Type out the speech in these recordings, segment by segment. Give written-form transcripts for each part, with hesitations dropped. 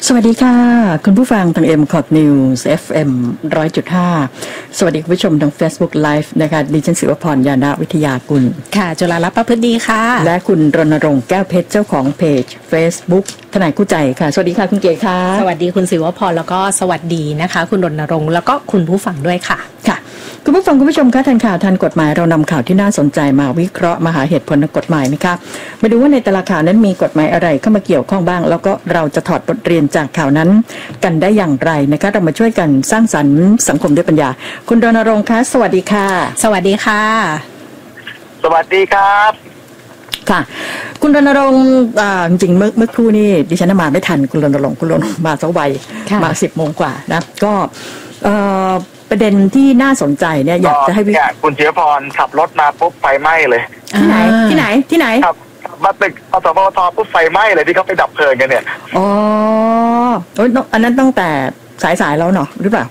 สวัสดีค่ะคุณผู้ฟังทาง MCOT News FM 100.5 สวัสดีคุณผู้ชมทาง Facebook Live นะคะดิฉันศิวพรยานาวิทยากุลค่ะจุฬาลักษณ์ประพฤติดีค่ะและคุณรณรงค์แก้วเพชรเจ้าของเพจ Facebook ทนายคู่ใจค่ะสวัสดีค่ะคุณเก๋ค่ะสวัสดีคุณศิวพรแล้วก็สวัสดีนะคะคุณรณรงค์แล้วก็คุณผู้ฟังด้วยค่ะค่ะคุณผู้ฟังคุณผู้ชมคะทันข่าวทันกฎหมายเรานำข่าวที่น่าสนใจมาวิเคราะห์มาหาเหตุผลทางกฎหมายนะคะมาดูว่าในแต่ละข่าวนั้นมีกฎหมายอะไรเข้ามาเกี่ยวข้องบ้างแล้วก็เราจะถอดบทเรียนจากข่าวนั้นกันได้อย่างไรนะคะเรามาช่วยกันสร้างสรรค์สังคมด้วยปัญญาคุณรณรงค์คะสวัสดีค่ะสวัสดีค่ะสวัสดีครับค่ะคุณรณรงค์จริงๆเมื่อครู่นี่ดิฉันมาไม่ทันคุณรณรงค์มาซะไวมา10 โมงกว่านะก็ประเด็นที่น่าสนใจเนี่ยอยากจะให้คุณเชียพรขับรถมาปุ๊บไฟไหม้เลยที่ไหนครับมาตึกอสมทปุ๊บไฟไหม้เลยที่เขาไปดับเพลิงกันเนี่ยอ๋ออันนั้นตั้งแต่สายแล้วเนาะหรือเปล่า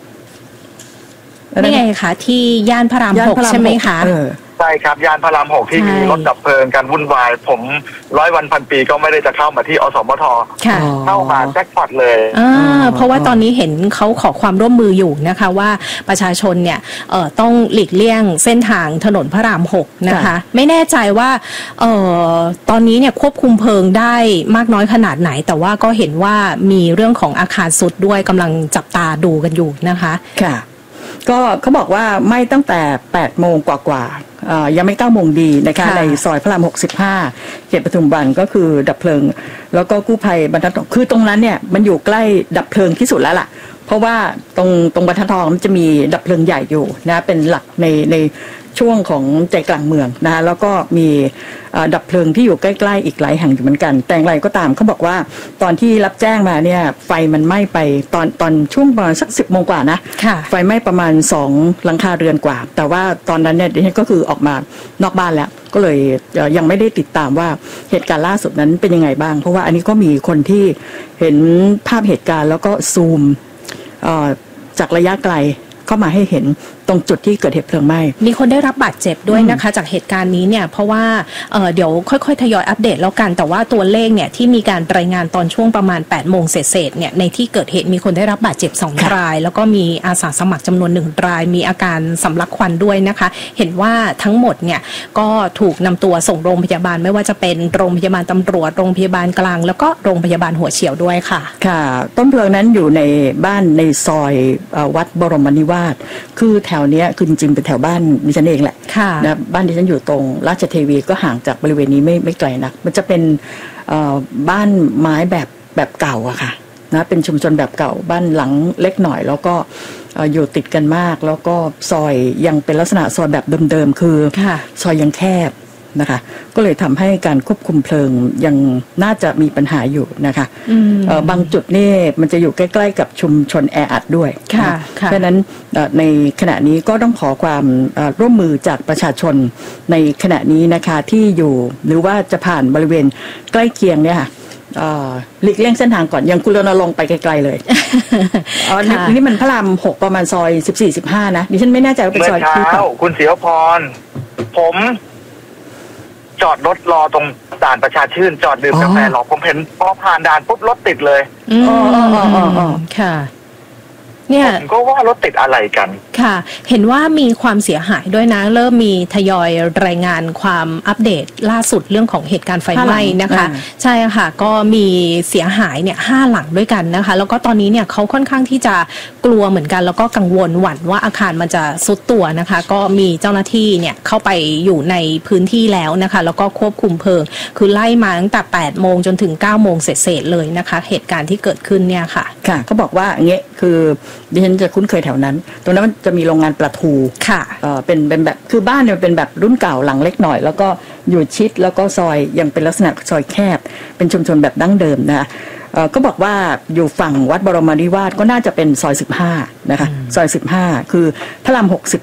นี่ไงคะที่ย่านพระราม 6ใช่ไหมคะใช่ครับยานพระราม 6ที่มีรถดับเพลิงกันวุ่นวายผม100 วันพันปีก็ไม่ได้จะเข้ามาที่อสมทเข้ามาแจ็คพอตเลยเพราะว่าตอนนี้เห็นเขาขอความร่วมมืออยู่นะคะว่าประชาชนเนี่ยต้องหลีกเลี่ยงเส้นทางถนนพระราม 6นะคะไม่แน่ใจว่าตอนนี้เนี่ยควบคุมเพลิงได้มากน้อยขนาดไหนแต่ว่าก็เห็นว่ามีเรื่องของอาคารสุดด้วยกำลังจับตาดูกันอยู่นะคะค่ะก็เขาบอกว่าไหม้ตั้งแต่8 โมงกว่ายังไม่9 โมงดีนะคะในซอยพระราม 65 เขตปทุมวันก็คือดับเพลิงแล้วก็กู้ภัยบรรทัดทองคือตรงนั้นเนี่ยมันอยู่ใกล้ดับเพลิงที่สุดแล้วล่ะเพราะว่าตรงบรรทัดทองมันจะมีดับเพลิงใหญ่อยู่นะเป็นหลักในช่วงของใจกลางเมืองนะแล้วก็มีดับเพลิงที่อยู่ใกล้ๆอีกหลายแห่งอยู่เหมือนกันแต่อย่างไรก็ตามเขาบอกว่าตอนที่รับแจ้งมาเนี่ยไฟมันไหม้ไปตอนช่วงประมาณสัก10 โมงกว่านะไฟไหม้ประมาณ2 หลังคาเรือนกว่าแต่ว่าตอนนั้นเนี่ยดิฉันก็คือออกมานอกบ้านแล้วก็เลยยังไม่ได้ติดตามว่าเหตุการณ์ล่าสุดนั้นเป็นยังไงบ้างเพราะว่าอันนี้ก็มีคนที่เห็นภาพเหตุการณ์แล้วก็ซูมจากระยะไกลเข้ามาให้เห็นตรงจุดที่เกิดเหตุเพลิงไหม้มีคนได้รับบาดเจ็บด้วยนะคะจากเหตุการณ์นี้เนี่ยเพราะว่าเดี๋ยวค่อยๆทยอยอัปเดตแล้วกันแต่ว่าตัวเลขเนี่ยที่มีการรายงานตอนช่วงประมาณ8 โมงเศษเนี่ยในที่เกิดเหตุมีคนได้รับบาดเจ็บ2 รายแล้วก็มีอาสาสมัครจำนวน1 รายมีอาการสำลักควันด้วยนะคะเห็นว่าทั้งหมดเนี่ยก็ถูกนำตัวส่งโรงพยาบาลไม่ว่าจะเป็นโรงพยาบาลตำรวจโรงพยาบาลกลางแล้วก็โรงพยาบาลหัวเฉียวด้วยค่ะค่ะต้นเพลิงนั้นอยู่ในบ้านในซอยวัดบรมนิวาสคือแถวเนี้ยคือจริงๆเป็นแถวบ้านดิฉันเองแหละนะบ้านดิฉันอยู่ตรงราชเทวีก็ห่างจากบริเวณนี้ไม่ไกลนักมันจะเป็นบ้านไม้แบบเก่าอะค่ะนะเป็นชุมชนแบบเก่าบ้านหลังเล็กหน่อยแล้วก็อยู่ติดกันมากแล้วก็ซอยยังเป็นลักษณะซอยแบบเดิมๆคือซอยยังแคบนะคะก็เลยทำให้การควบคุมเพลิงยังน่าจะมีปัญหาอยู่นะคะบางจุดนี่มันจะอยู่ใกล้ๆกับชุมชนแออัดด้วยเพราะนั้นในขณะนี้ก็ต้องขอความร่วมมือจากประชาชนในขณะนี้นะคะที่อยู่หรือว่าจะผ่านบริเวณใกล้เคียงเนี่ยค่ะหลีกเลี่ยงเส้นทางก่อนยังคุณรณรงค์ไปไกลๆเลยนี่มันพระราม 6ประมาณซอย 14-15นะดิฉันไม่แน่ใจว่าเป็นซอยที่คุณเสียวพรผมจอดรถรอตรงด่านประชาชื่นจอดดื่มกาแฟรอผมเห็นพอผ่านด่านปุ๊บรถติดเลยค่ะเนี่ยผมก็ว่ารถติดอะไรกันค่ะเห็นว่ามีความเสียหายด้วยนะเริ่มมีทยอยรายงานความอัปเดตล่าสุดเรื่องของเหตุการณ์ไฟไหม้นะคะใช่ค่ะก็มีเสียหายเนี่ย5 หลังด้วยกันนะคะแล้วก็ตอนนี้เนี่ยเขาค่อนข้างที่จะกลัวเหมือนกันแล้วก็กังวลหวั่นว่าอาคารมันจะทรุดตัวนะคะก็มีเจ้าหน้าที่เนี่ยเข้าไปอยู่ในพื้นที่แล้วนะคะแล้วก็ควบคุมเพลิงคือไล่มาตั้งแต่8 โมงจนถึง9 โมงเศษเลยนะคะเหตุการณ์ที่เกิดขึ้นเนี่ยค่ะค่ะเขาบอกว่าอย่างเงี้ยคือดิฉันจะคุ้นเคยแถวนั้นตรงนั้นมันจะมีโรงงานปลาทูค่ะเป็นแบบคือบ้านเนี่ยเป็นแบบรุ่นเก่าหลังเล็กหน่อยแล้วก็อยู่ชิดแล้วก็ซอยยังเป็นลักษณะซอยแคบเป็นชุมชนแบบดั้งเดิมนะก็บอกว่าอยู่ฝั่งวัดบรมนิวาสก็น่าจะเป็นซอย15นะคะซอย15คือพระราม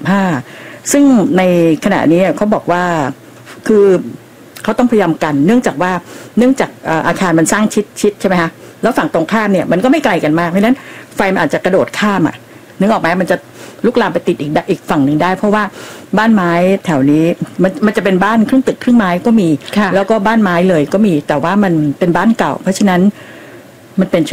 65ซึ่งในขณะนี้เขาบอกว่าคือเขาต้องพยายามกันเนื่องจากอาคารมันสร้างชิดใช่ไหมคะแล้วฝั่งตรงข้ามเนี่ยมันก็ไม่ไกลกันมากเพราะฉะนั้นไฟมันอาจจะกระโดดข้ามนึกออกไหมมันจะลุกลามไปติดอีกฝั่งหนึ่งได้เพราะว่าบ้านไม้แถวนี้มันจะเป็นบ้านครึ่งตึกครึ่งไม้ก็มีแล้วก็บ้านไม้เลยก็มีแต่ว่ามันเป็นบ้านเก่าเพราะฉะนั้นมันเป็นเชื้อ